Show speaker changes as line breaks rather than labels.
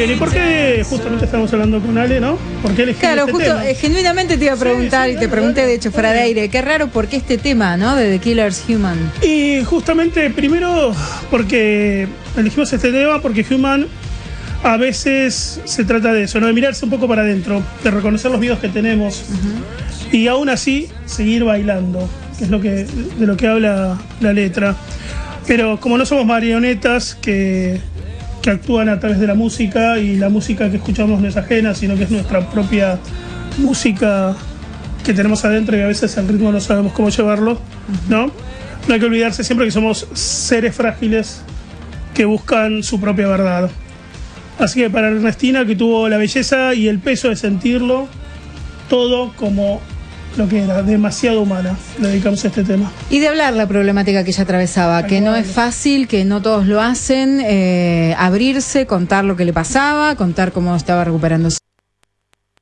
Bien, ¿y por qué justamente estamos hablando con Ale, no? ¿Por qué elegiste
Claro,
este
justo,
tema?
genuinamente te iba a preguntar, y te pregunté de hecho fuera de aire, qué raro, ¿por qué este tema, no? De The Killer's Human.
Y justamente, primero, porque elegimos este tema, porque Human a veces se trata de eso, ¿no? De mirarse un poco para adentro, de reconocer los miedos que tenemos y aún así seguir bailando, que es de lo que habla la letra. Pero como no somos marionetas que actúan a través de la música, y la música que escuchamos no es ajena, sino que es nuestra propia música que tenemos adentro, y a veces el ritmo no sabemos cómo llevarlo, ¿no? No hay que olvidarse siempre que somos seres frágiles que buscan su propia verdad. Así que para Ernestina, que tuvo la belleza y el peso de sentirlo todo como lo que era, demasiado humana, le dedicamos a este tema.
Y de hablar la problemática que ella atravesaba, que no es fácil, que no todos lo hacen, abrirse, contar lo que le pasaba, contar cómo estaba recuperándose.